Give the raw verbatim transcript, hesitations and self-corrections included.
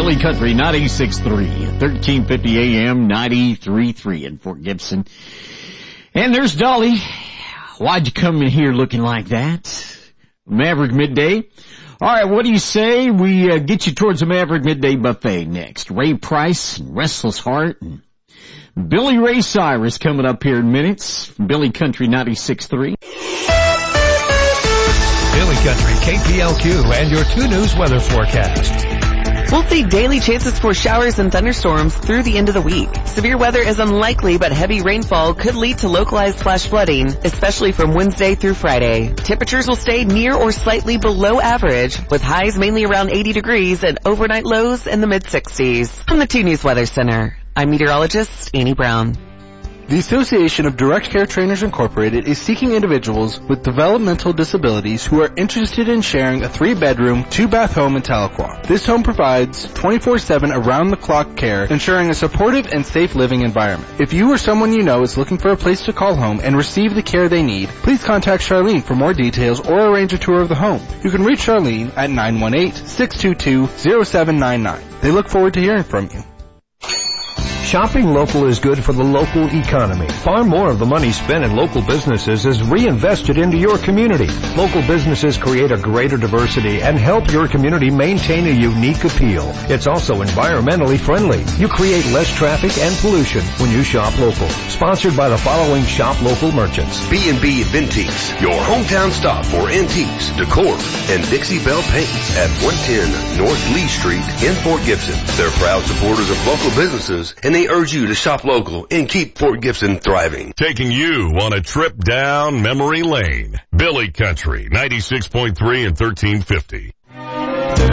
Billy Country ninety-six point three, thirteen fifty A M, ninety-three point three in Fort Gibson. And there's Dolly. Why'd you come in here looking like that? Maverick Midday. All right, what do you say we uh, get you towards the Maverick Midday Buffet next? Ray Price and Restless Heart and Billy Ray Cyrus coming up here in minutes. Billy Country ninety-six point three. Billy Country, K P L Q, and your two News weather forecast. We'll see daily chances for showers and thunderstorms through the end of the week. Severe weather is unlikely, but heavy rainfall could lead to localized flash flooding, especially from Wednesday through Friday. Temperatures will stay near or slightly below average, with highs mainly around eighty degrees and overnight lows in the mid sixties. From the two News Weather Center, I'm meteorologist Annie Brown. The Association of Direct Care Trainers Incorporated is seeking individuals with developmental disabilities who are interested in sharing a three-bedroom, two-bath home in Tahlequah. This home provides twenty-four seven around-the-clock care, ensuring a supportive and safe living environment. If you or someone you know is looking for a place to call home and receive the care they need, please contact Charlene for more details or arrange a tour of the home. You can reach Charlene at nine one eight, six two two, zero seven nine nine. They look forward to hearing from you. Shopping local is good for the local economy. Far more of the money spent in local businesses is reinvested into your community. Local businesses create a greater diversity and help your community maintain a unique appeal. It's also environmentally friendly. You create less traffic and pollution when you shop local. Sponsored by the following shop local merchants. B and B Vintiques, your hometown stop for antiques, decor, and Dixie Belle Paints at one ten North Lee Street in Fort Gibson. They're proud supporters of local businesses, and they urge you to shop local and keep Fort Gibson thriving. Taking you on a trip down memory lane. Billy Country, ninety-six point three and thirteen fifty.